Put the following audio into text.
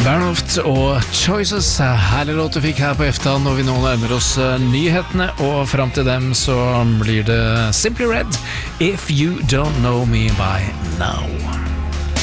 Bernhoft og Choices, herlig låt du fikk her på Eftan når vi nå nærmer oss nyhetene, og frem til dem så blir det Simply Red, If You Don't Know Me By Now.